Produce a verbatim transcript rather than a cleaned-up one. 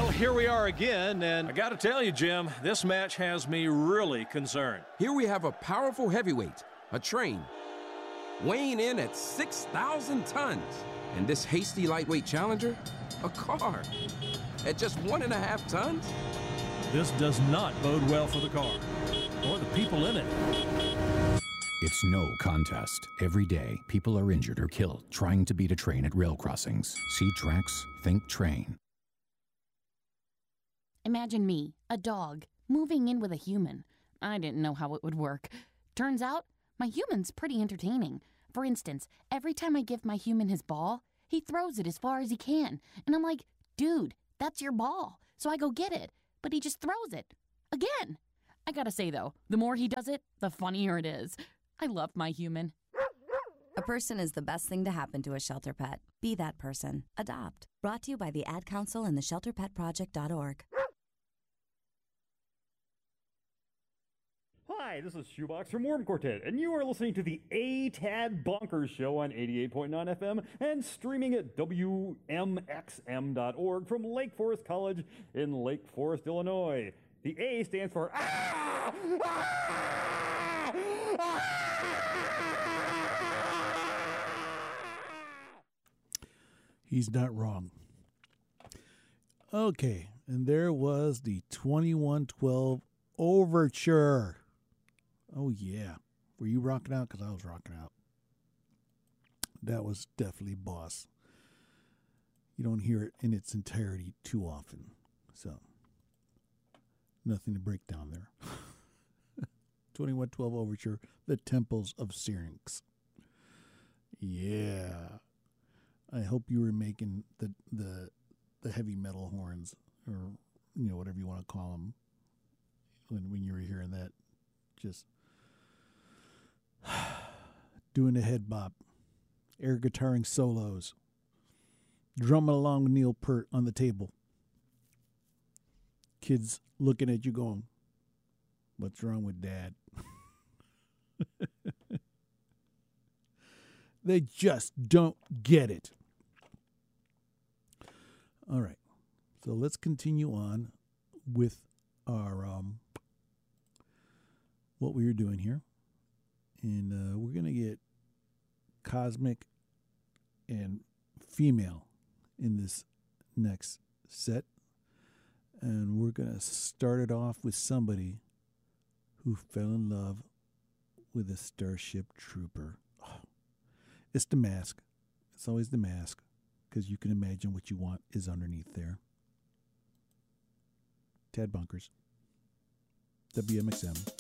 Well, here we are again, and I got to tell you, Jim, this match has me really concerned. Here we have a powerful heavyweight, a train, weighing in at six thousand tons. And this hasty lightweight challenger, a car, at just one and a half tons? This does not bode well for the car, or the people in it. It's no contest. Every day, people are injured or killed trying to beat a train at rail crossings. See tracks, think train. Imagine me, a dog, moving in with a human. I didn't know how it would work. Turns out, my human's pretty entertaining. For instance, every time I give my human his ball, he throws it as far as he can. And I'm like, dude, that's your ball. So I go get it. But he just throws it. Again. I gotta say, though, the more he does it, the funnier it is. I love my human. A person is the best thing to happen to a shelter pet. Be that person. Adopt. Brought to you by the Ad Council and the shelter pet project dot org. Hi, this is Shoebox from Worm Quartet, and you are listening to the A T A D Bonkers Show on eighty-eight point nine F M and streaming at W M X M dot org from Lake Forest College in Lake Forest, Illinois. The A stands for ah! Ah! Ah! He's not wrong. Okay, and there was the twenty-one twelve Overture. Oh, yeah. Were you rocking out? Because I was rocking out. That was definitely boss. You don't hear it in its entirety too often. So, nothing to break down there. twenty-one twelve Overture, The Temples of Syrinx. Yeah. I hope you were making the, the, the heavy metal horns, or, you know, whatever you want to call them, when, when you were hearing that. Just doing a head bop, air guitaring solos, drumming along with Neil Peart on the table. Kids looking at you going, what's wrong with Dad? They just don't get it. All right. So let's continue on with our um, what we were doing here. And uh, we're going to get Cosmic and Female in this next set. And we're going to start it off with somebody who fell in love with a Starship Trooper. Oh, it's the mask. It's always the mask, because you can imagine what you want is underneath there. Tad Bunkers, W M X M.